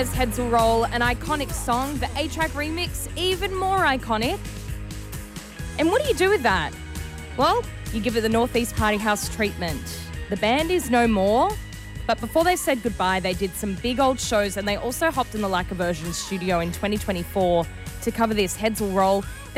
Fairs, Heads Will Roll, an iconic song. The A-Track remix, even more iconic. And what do you do with that? Well, you give it the Northeast Party House treatment. The band is no more, but before they said goodbye, they did some big old shows, and they also hopped in the Like a Version studio in 2024 to cover this Heads Will Roll.